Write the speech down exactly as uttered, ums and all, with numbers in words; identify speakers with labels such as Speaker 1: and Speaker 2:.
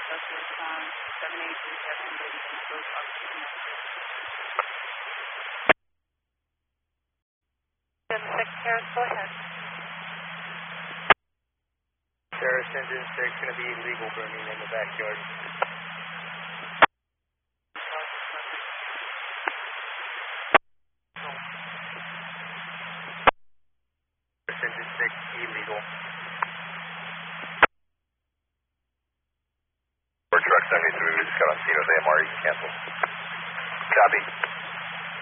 Speaker 1: Delta respond seven eight three seven, ready to close oxygen message. seven six, Terrace, go ahead.
Speaker 2: Terrace engine six, going to be illegal burning in the backyard. Terrace engine six, illegal.
Speaker 3: Truck seventy-three, we just got on scene with A M R E, cancel. Copy.